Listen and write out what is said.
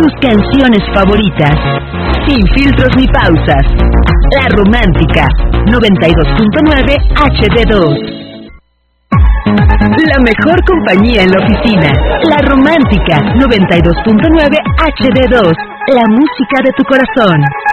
tus canciones favoritas, sin filtros ni pausas. La Romántica, 92.9 HD2. La mejor compañía en la oficina. La Romántica, 92.9 HD2. La música de tu corazón.